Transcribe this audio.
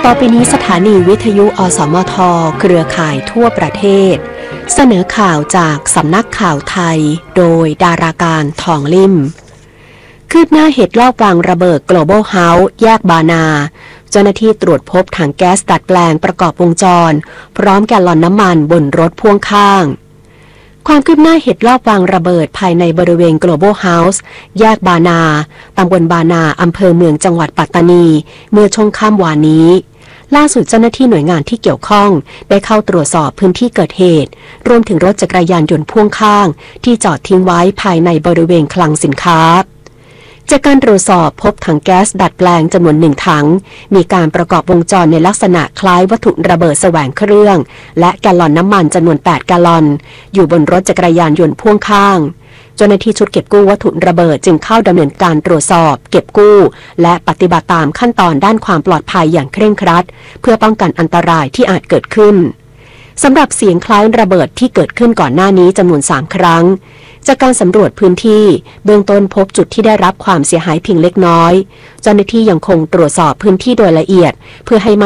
ต่อไปนี้สถานีวิทยุอสมทเครือข่ายทั่วประเทศเสนอข่าวจากสำนักข่าวไทยโดยดาราการทองลิ่มคืบหน้าเหตุลอบวางระเบิด Global House แยกบานาเจ้าหน้าที่ตรวจพบถังแก๊สดัดแปลงประกอบวงจรพร้อมแกลลอนน้ำมันบนรถพ่วงข้างความคืบหน้าเหตุลอบวางระเบิดภายในบริเวณ Global House แยกบานาตำบลบานาอำเภอเมืองจังหวัดปัตตานีเมื่อช่วงค่ำวานนี้ล่าสุดเจ้าหน้าที่หน่วยงานที่เกี่ยวข้องได้เข้าตรวจสอบพื้นที่เกิดเหตุรวมถึงรถจักรยานยนต์พ่วงข้างที่จอดทิ้งไว้ภายในบริเวณคลังสินค้าจากการตรวจสอบพบถังแก๊สดัดแปลงจำนวน1ถังมีการประกอบวงจรในลักษณะคล้ายวัตถุระเบิดแสวงเครื่องและแกลลอนน้ำมันจำนวน8แกลลอนอยู่บนรถจักรยานยนต์พ่วงข้างเจ้าหน้าที่ชุดเก็บกู้วัตถุระเบิดจึงเข้าดำเนินการตรวจสอบเก็บกู้และปฏิบัติตามขั้นตอนด้านความปลอดภัยอย่างเคร่งครัดเพื่อป้องกันอันตรายที่อาจเกิดขึ้นสำหรับเสียงคล้ายระเบิดที่เกิดขึ้นก่อนหน้านี้จำนวน3ครั้งจากการสำรวจพื้นที่เบื้องต้นพบจุดที่ได้รับความเสียหายเพียงเล็กน้อยเจ้าหน้าที่ยังคงตรวจสอบพื้นที่โดยละเอียดเพื่อให้